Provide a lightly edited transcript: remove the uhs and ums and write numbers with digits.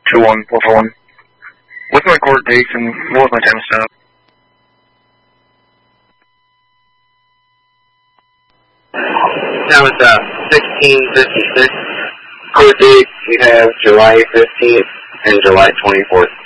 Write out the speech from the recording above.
2141. What's my court date and what was my time stop? Now it's 1656. Court date, you have July 15th and July 24th.